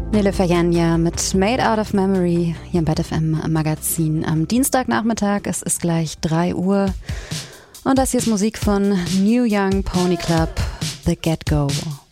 Nele Fayanya mit Made Out of Memory hier im Bad FM Magazin am Dienstagnachmittag. Es ist gleich 3 Uhr und das hier ist Musik von New Young Pony Club, The Get Go.